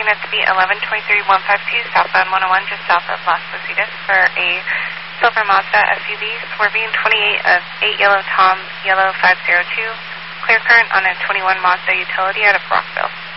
units to be 1123-152 southbound 101 just south of Las Positas for a silver Mazda SUV swerving 28 of 8 Yellow Tom Yellow 502. Clear current on a 21 Mazda utility out of Rockville.